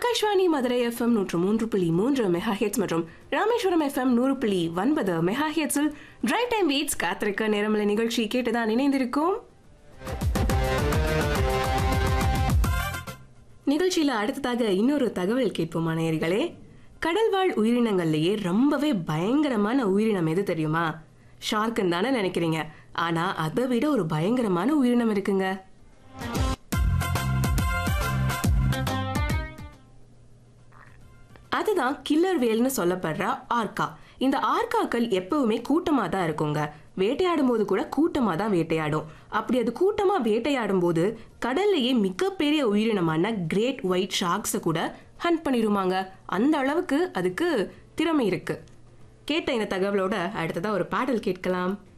Akashvani Madurai FM 103.3 megahertz மற்றும் Rameswaram FM 100.9 மெகாஹெட்ஸில் drive time beats காத்திருக்க நேரமலை நிகழ்ச்சி கேட்டுதான் இணைந்திருக்கும். நிகழ்ச்சியில அடுத்ததாக இன்னொரு தகவல் கேட்போமா நேயர்களே. கடல்வாழ் உயிரினங்கள்லயே ரொம்பவே பயங்கரமான உயிரினம் எது தெரியுமா? ஷார்க்குன்னு தானே நினைக்கிறீங்க. ஆனா அதை விட ஒரு பயங்கரமான உயிரினம் இருக்குங்க. அதுதான் கில்லர் வேல்னு சொல்லப்படுற ஆர்கா. இந்த ஆர்காக்கள் எப்பவுமே கூட்டமா தான் இருக்குங்க. வேட்டையாடும் போது கூட கூட்டமா தான் வேட்டையாடும். அப்படி அது கூட்டமா வேட்டையாடும் போது கடல்லையே மிகப்பெரிய உயிரினமான கிரேட் ஒயிட் ஷார்க்ஸை கூட ஹண்ட் பண்ணிடுமாங்க. அந்த அளவுக்கு அதுக்கு திறமை இருக்கு. கேட்ட இந்த தகவலோட அடுத்ததா ஒரு பாடல் கேட்கலாம்.